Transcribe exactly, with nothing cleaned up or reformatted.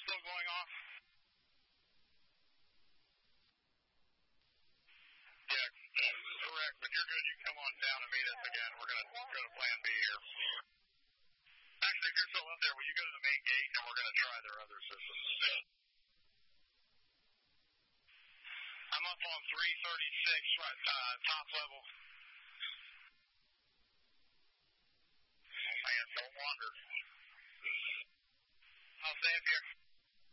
still going off? Yeah, correct, but you're good. You can come on down and meet us again. We're going to go to Plan B here. Actually, if you're still up there, will you go to the main gate, and we're going to try their other systems. I'm up on three thirty-six, right, uh, top level. Man, don't wander.